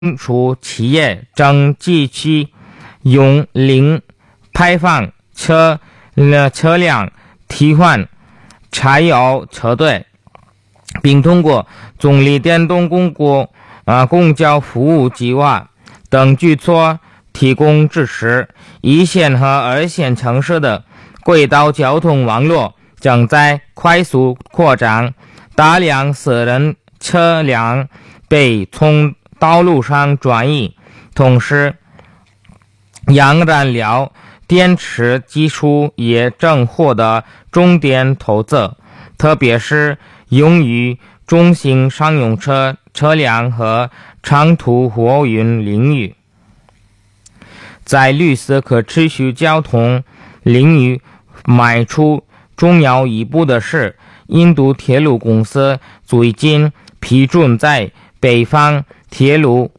属企业正继续用零排放车辆替换柴油车队，并通过总理电动公交服务计划等举措提供支持。一线和二线城市的轨道交通网络正在快速扩张，大量私人车辆被从道路上转移，同时氧燃料电池技术也正获得重点投资，特别是用于中型商用车辆和长途货运领域。在绿色可持续交通领域迈出重要一步的是，印度铁路公司最近批准在北方铁路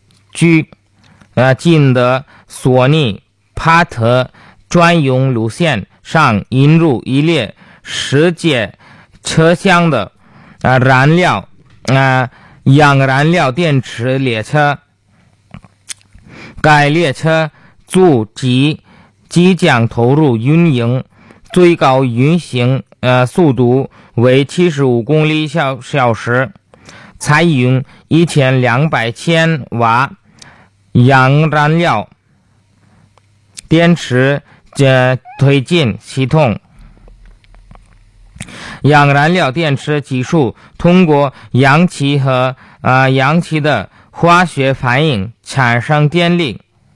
近的索尼帕特专用路线上引入一列世界车厢的氧燃料电池列车。该列车组即将投入运营，最高运行速度为75公里小时，采用1200千瓦氧燃料电池推进系统。氧燃料电池技术通过氧气和氧气的化学反应产生电力，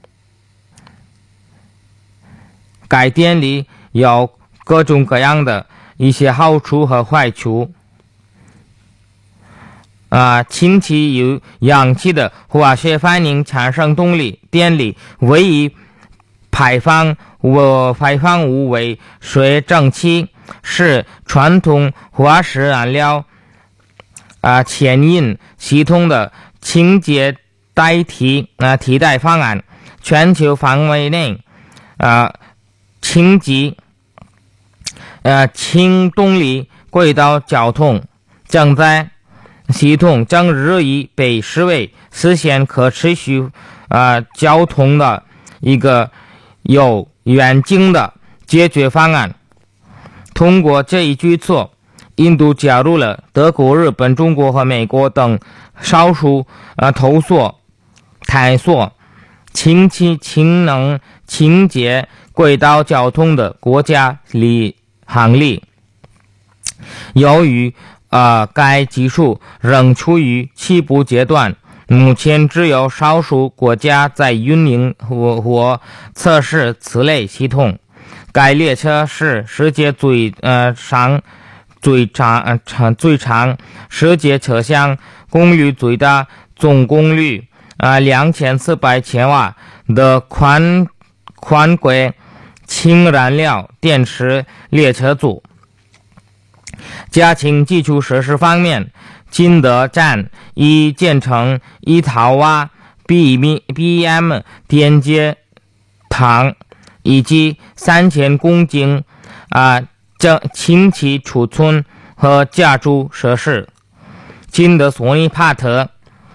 该电力有各种各样的一些好处和坏处。氢气由氧气的化学反应产生电力，唯一排放物为水蒸气，是传统化石燃料牵引系统的清洁替代方案。全球范围内氢动力轨道交通系统正日益被视为实现可持续交通的一个有远景的解决方案。通过这一举措，印度加入了德国、日本、中国和美国等少数探索氢气、氢能、清洁轨道交通的国家行列。由于该技术仍处于起步阶段，目前只有少数国家在运营或测试此类系统。该列车是世界最长世界车厢，功率最大，总功率2400千瓦的宽轨氢燃料电池列车组。家庭基础设施方面，金德站已建成1套瓦 BM 电解塘以及3000公斤氢气储存和加注设施。金德索尼帕特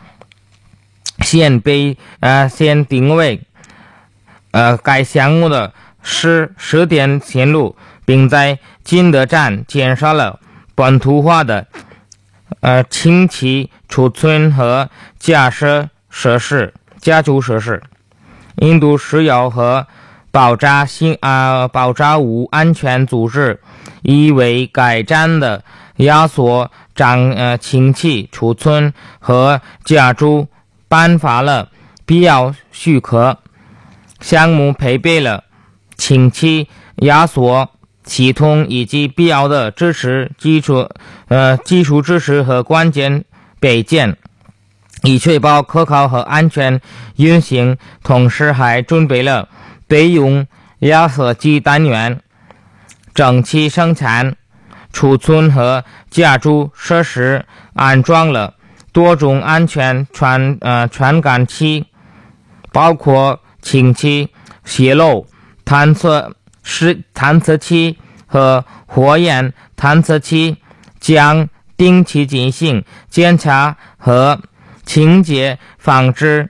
现定为该项目的试点线路，并在金德站建设了本土化的氢气储存和加注设施。印度石油和爆炸物安全组织已为该站的压缩氢气储存和加注颁发了必要许可。项目配备了氢气压缩系统以及必要的技术支持和关键备件，以确保可靠和安全运行。同时还准备了备用压缩机单元、蒸汽生产、储存和加注设施，安装了多种安全传感器，包括氢气泄漏探测器和火焰探测器，将定期进行检查和情节、纺织